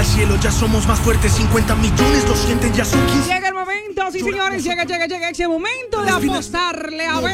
al cielo, ya somos más fuertes. 50 millones lo sienten, ya son 15. Llega el momento, sí señores, llega ese momento de apostarle a ver.